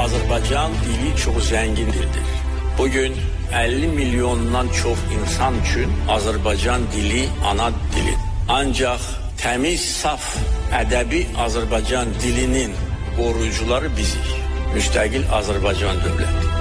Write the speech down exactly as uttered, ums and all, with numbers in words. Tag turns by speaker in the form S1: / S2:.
S1: Azərbaycan dili çox zəngin dildir. Bugün əlli milyondan çox insan üçün Azərbaycan dili ana dilidir. Ancaq təmiz, saf, ədəbi Azərbaycan dilinin qoruyucuları bizik. Müstəqil Azərbaycan dövləti.